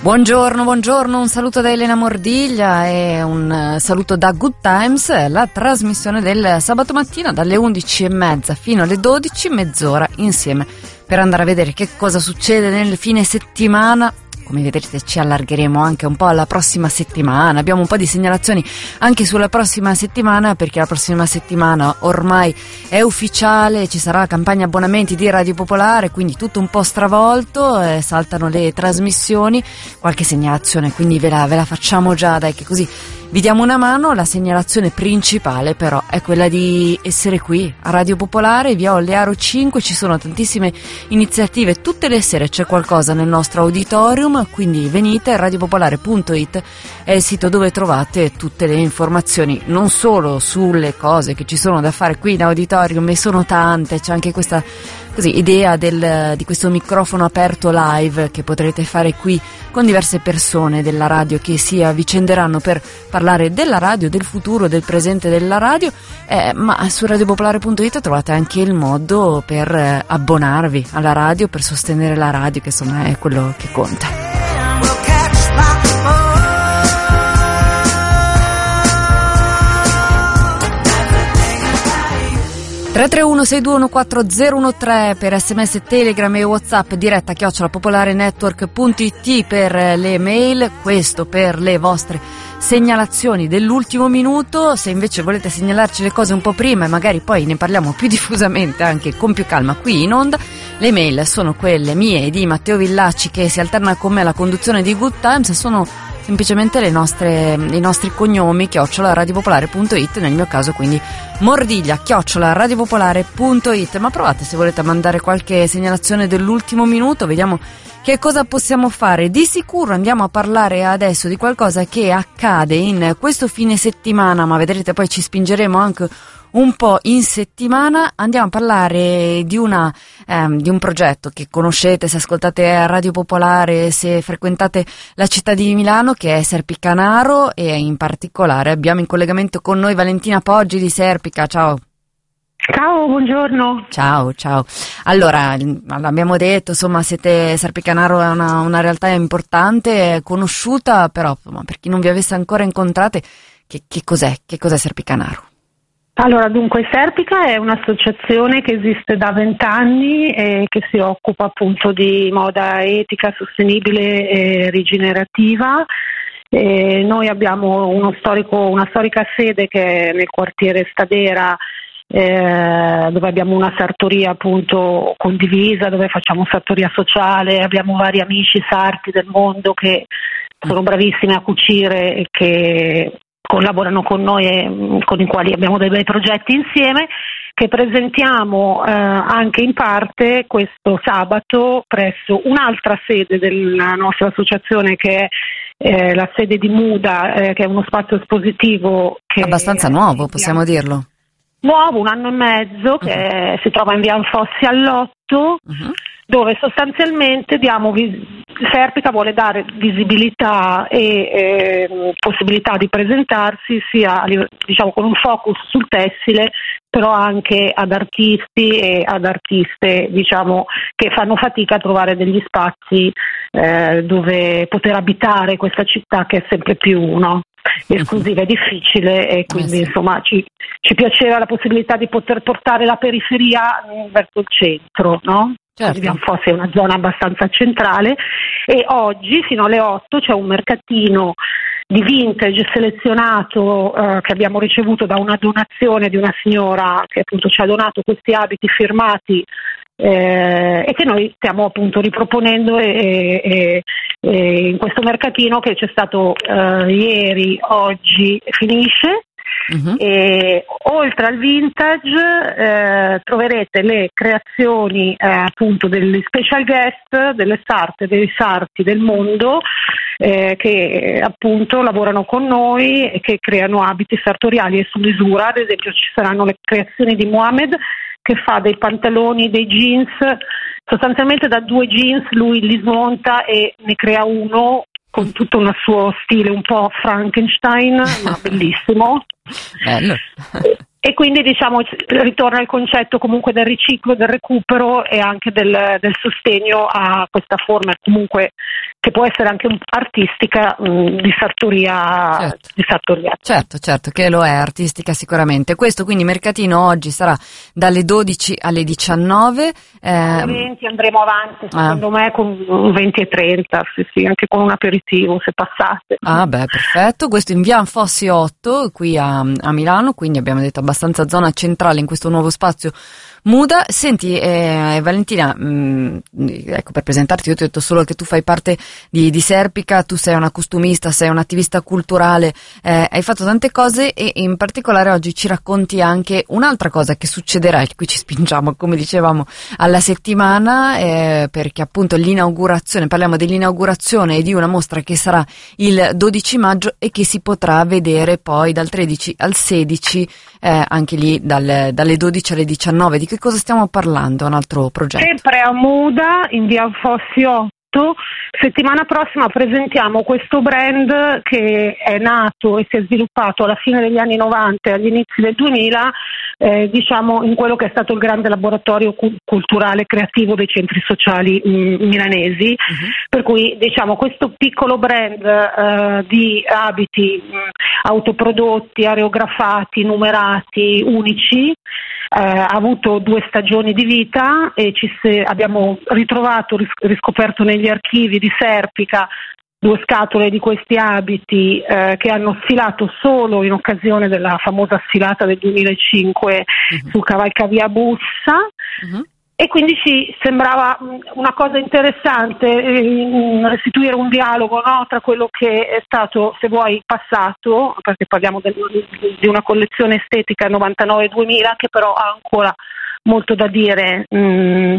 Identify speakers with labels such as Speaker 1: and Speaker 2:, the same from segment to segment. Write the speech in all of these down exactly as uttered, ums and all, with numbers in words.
Speaker 1: Buongiorno, buongiorno, un saluto da Elena Mordiglia e un saluto da Good Times, la trasmissione del sabato mattina dalle undici e mezza fino alle dodici, mezz'ora insieme per andare a vedere che cosa succede nel fine settimana. Come vedrete ci allargheremo anche un po' alla prossima settimana, abbiamo un po' di segnalazioni anche sulla prossima settimana, perché la prossima settimana ormai è ufficiale, ci sarà la campagna abbonamenti di Radio Popolare, quindi tutto un po' stravolto, eh, saltano le trasmissioni, qualche segnalazione quindi ve la, ve la facciamo già, dai, che così vi diamo una mano. La segnalazione principale però è quella di essere qui a Radio Popolare, via Ollearo cinque, ci sono tantissime iniziative, tutte le sere c'è qualcosa nel nostro auditorium, quindi venite, radiopopolare punto it è il sito dove trovate tutte le informazioni, non solo sulle cose che ci sono da fare qui in auditorium, e sono tante, c'è anche questa così idea del, di questo microfono aperto live che potrete fare qui con diverse persone della radio che si avvicenderanno per parlare della radio, del futuro, del presente della radio, eh, ma su radiopopolare punto it trovate anche il modo per eh, abbonarvi alla radio, per sostenere la radio, che insomma è quello che conta. tre tre uno sei due uno quattro zero uno tre per sms, telegram e whatsapp, diretta chiocciola popolare network punto it per le mail, questo per le vostre segnalazioni dell'ultimo minuto. Se invece volete segnalarci le cose un po' prima e magari poi ne parliamo più diffusamente anche con più calma qui in onda, le mail sono quelle mie e di Matteo Villacci, che si alterna con me alla conduzione di Good Times, sono semplicemente le nostre, i nostri cognomi, chiocciola radiopopolare punto it, nel mio caso quindi Mordiglia chiocciola radiopopolare punto it. Ma provate se volete mandare qualche segnalazione dell'ultimo minuto, vediamo che cosa possiamo fare. Di sicuro andiamo a parlare adesso di qualcosa che accade in questo fine settimana, ma vedrete poi ci spingeremo anche un po' in settimana. Andiamo a parlare di una ehm, di un progetto che conoscete se ascoltate Radio Popolare, se frequentate la città di Milano, che è Serpicanaro, e in particolare abbiamo in collegamento con noi Valentina Poggi di Serpica. Ciao.
Speaker 2: Ciao, buongiorno.
Speaker 1: Ciao, ciao. Allora, l'abbiamo detto, insomma, siete Serpicanaro è una, una realtà importante, conosciuta, però insomma, per chi non vi avesse ancora incontrate, che, che cos'è? Che cos'è Serpicanaro?
Speaker 2: Allora, dunque, Serpica è un'associazione che esiste da vent'anni e che si occupa appunto di moda etica, sostenibile e rigenerativa. E noi abbiamo uno storico, una storica sede che è nel quartiere Stadera, eh, dove abbiamo una sartoria appunto condivisa, dove facciamo sartoria sociale, abbiamo vari amici sarti del mondo che sono bravissimi a cucire e che collaborano con noi e con i quali abbiamo dei bei progetti insieme, che presentiamo eh, anche in parte questo sabato presso un'altra sede della nostra associazione, che è eh, la sede di Muda, eh, che è uno spazio espositivo che
Speaker 1: abbastanza nuovo, possiamo dirlo.
Speaker 2: Nuovo, un anno e mezzo, che uh-huh. si trova in via Anfossi all'otto, uh-huh. dove sostanzialmente diamo vis- Serpica vuole dare visibilità e eh, possibilità di presentarsi sia diciamo con un focus sul tessile, però anche ad artisti e ad artiste diciamo che fanno fatica a trovare degli spazi eh, dove poter abitare questa città che è sempre più no? esclusiva e difficile, e quindi eh sì. insomma ci, ci piaceva la possibilità di poter portare la periferia verso il centro, no? Certo. Forse è una zona abbastanza centrale, e oggi fino alle otto c'è un mercatino di vintage selezionato eh, che abbiamo ricevuto da una donazione di una signora che appunto ci ha donato questi abiti firmati eh, e che noi stiamo appunto riproponendo e, e, e in questo mercatino che c'è stato eh, ieri, oggi finisce. Uh-huh. E oltre al vintage eh, troverete le creazioni eh, appunto degli special guest, delle sarte, dei sarti del mondo eh, che appunto lavorano con noi e che creano abiti sartoriali e su misura. Ad esempio ci saranno le creazioni di Mohamed, che fa dei pantaloni, dei jeans, sostanzialmente da due jeans lui li smonta e ne crea uno con tutto un suo stile un po' Frankenstein, ma bellissimo.
Speaker 1: Bello.
Speaker 2: E quindi diciamo ritorna il concetto comunque del riciclo, del recupero e anche del, del sostegno a questa forma comunque che può essere anche artistica, mh, di sartoria,
Speaker 1: certo.
Speaker 2: di sartoria.
Speaker 1: Certo, certo, che lo è, artistica sicuramente. Questo quindi mercatino oggi sarà dalle dodici alle diciannove. Eh,
Speaker 2: Alle venti andremo avanti, secondo ah. me, con venti e trenta, sì, sì, anche con un aperitivo, se passate.
Speaker 1: Ah beh, perfetto. Questo in via Anfossi otto, qui a, a Milano, quindi abbiamo detto abbastanza zona centrale in questo nuovo spazio Muda. Senti, eh, Valentina, mh, ecco, per presentarti, io ti ho detto solo che tu fai parte di, di Serpica, tu sei una costumista, sei un'attivista culturale, eh, hai fatto tante cose e in particolare oggi ci racconti anche un'altra cosa che succederà, e qui ci spingiamo, come dicevamo, alla settimana, eh, perché appunto l'inaugurazione, parliamo dell'inaugurazione e di una mostra che sarà il dodici maggio e che si potrà vedere poi dal tredici al sedici, eh, anche lì dal, dalle dodici alle diciannove. Di che cosa stiamo parlando? Un altro progetto?
Speaker 2: Sempre a Muda, in via Fossi otto. Settimana prossima presentiamo questo brand che è nato e si è sviluppato alla fine degli anni novanta e agli inizi del duemila, eh, diciamo in quello che è stato il grande laboratorio cu- culturale creativo dei centri sociali mh, milanesi, uh-huh. Per cui diciamo questo piccolo brand uh, di abiti mh, autoprodotti, areografati, numerati, unici, Uh, ha avuto due stagioni di vita e ci se, abbiamo ritrovato, ris- riscoperto negli archivi di Serpica due scatole di questi abiti uh, che hanno sfilato solo in occasione della famosa sfilata del duemilacinque uh-huh. su Cavalcavia Bussa. Uh-huh. E quindi ci sembrava una cosa interessante eh, restituire un dialogo, no, tra quello che è stato, se vuoi, passato, perché parliamo del, di una collezione estetica novantanove duemila che però ha ancora molto da dire mh,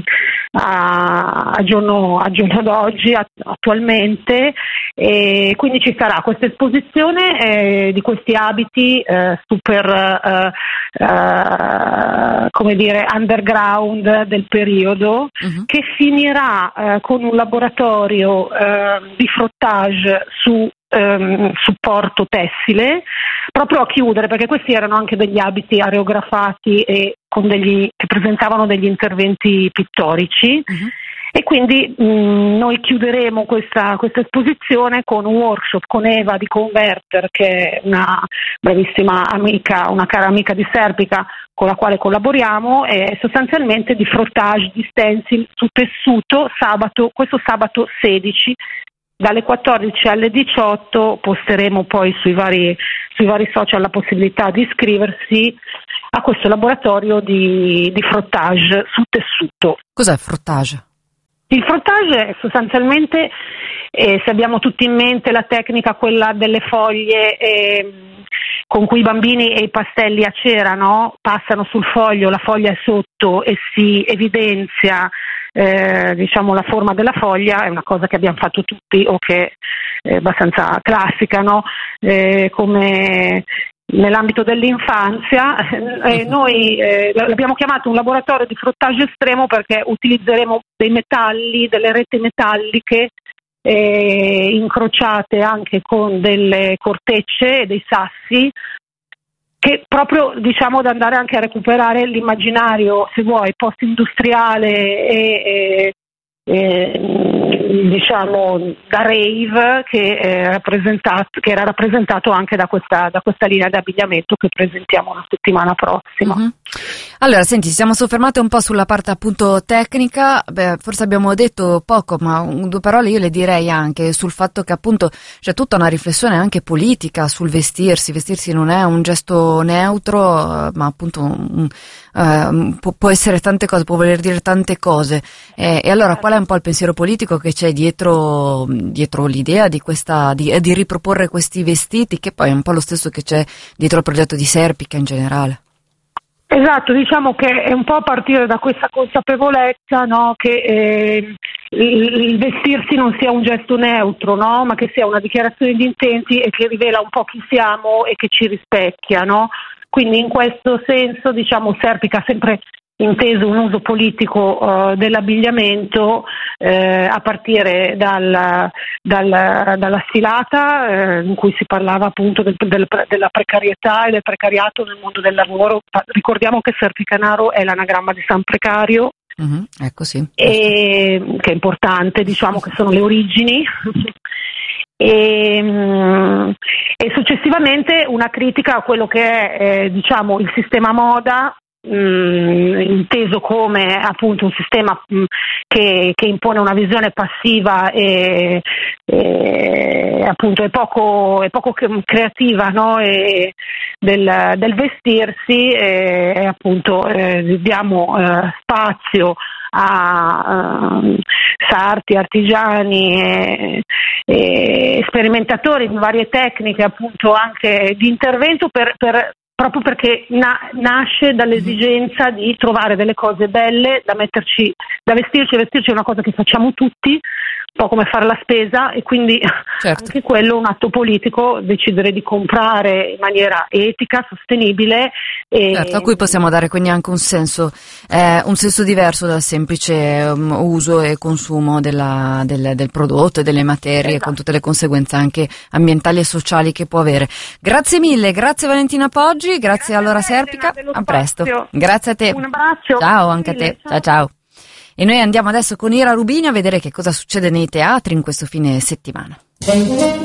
Speaker 2: a, a, giorno, a giorno d'oggi, a, attualmente, e quindi ci sarà questa esposizione eh, di questi abiti eh, super eh, eh, come dire underground del periodo, uh-huh. che finirà eh, con un laboratorio eh, di frottage su ehm, supporto tessile, proprio a chiudere, perché questi erano anche degli abiti areografati e con degli, che presentavano degli interventi pittorici. Uh-huh. E quindi mh, noi chiuderemo questa, questa esposizione con un workshop con Eva di Converter, che è una bravissima amica, una cara amica di Serpica con la quale collaboriamo, e sostanzialmente di frottage di stencil su tessuto sabato, questo sabato sedici dalle quattordici alle diciotto. Posteremo poi sui vari, sui vari social la possibilità di iscriversi a questo laboratorio di, di frottage su tessuto.
Speaker 1: Cos'è frottage?
Speaker 2: Il frottage è sostanzialmente, eh, se abbiamo tutti in mente la tecnica, quella delle foglie eh, con cui i bambini e i pastelli a cera, no? Passano sul foglio, la foglia è sotto e si evidenzia eh, diciamo la forma della foglia, è una cosa che abbiamo fatto tutti o che è abbastanza classica, no? Eh, come nell'ambito dell'infanzia, eh, noi eh, l'abbiamo chiamato un laboratorio di frottage estremo perché utilizzeremo dei metalli, delle reti metalliche eh, incrociate anche con delle cortecce e dei sassi, che proprio diciamo da andare anche a recuperare l'immaginario, se vuoi, post-industriale e, e, e diciamo da rave che, è rappresentato, che era rappresentato anche da questa, da questa linea di abbigliamento che presentiamo la settimana prossima.
Speaker 1: Mm-hmm. Allora, senti, ci siamo soffermate un po' sulla parte appunto tecnica. Beh, forse abbiamo detto poco, ma due parole io le direi anche sul fatto che appunto c'è tutta una riflessione anche politica sul vestirsi. Vestirsi non è un gesto neutro, ma appunto un, uh, può, può essere tante cose, può voler dire tante cose. E, e allora qual è un po' il pensiero politico che c'è dietro, dietro l'idea di questa, di, di riproporre questi vestiti, che poi è un po' lo stesso che c'è dietro il progetto di Serpica in generale?
Speaker 2: Esatto, diciamo che è un po' a partire da questa consapevolezza, no, che eh, il, il vestirsi non sia un gesto neutro, no, ma che sia una dichiarazione di intenti e che rivela un po' chi siamo e che ci rispecchia, no? Quindi in questo senso, diciamo, Serpica ha sempre inteso un uso politico uh, dell'abbigliamento eh, a partire dal, dal, dalla sfilata eh, in cui si parlava appunto del, del, della precarietà e del precariato nel mondo del lavoro. Ricordiamo che Serpicanaro è l'anagramma di San Precario,
Speaker 1: Mm-hmm, ecco sì.
Speaker 2: E, che è importante, diciamo che sono le origini. E, e successivamente una critica a quello che è eh, diciamo il sistema moda, mh, inteso come appunto un sistema mh, che, che impone una visione passiva e, e appunto è poco, è poco creativa, no? E del, del vestirsi e, e appunto eh, diamo eh, spazio a uh, sarti, artigiani e, e sperimentatori di varie tecniche appunto anche di intervento per, per proprio perché na- nasce dall'esigenza di trovare delle cose belle da metterci, da vestirci. Vestirci è una cosa che facciamo tutti, un po' come fare la spesa, e quindi certo. Anche quello è un atto politico, decidere di comprare in maniera etica, sostenibile. E...
Speaker 1: Certo, a cui possiamo dare quindi anche un senso, eh, un senso diverso dal semplice um, uso e consumo della, del, del prodotto e delle materie, esatto. Con tutte le conseguenze anche ambientali e sociali che può avere. Grazie mille, grazie Valentina Poggi, grazie, grazie allora Serpica, a presto. Grazie a te.
Speaker 2: Un abbraccio.
Speaker 1: Ciao anche a te, ciao ciao. E noi andiamo adesso con Ira Rubini a vedere che cosa succede nei teatri in questo fine settimana.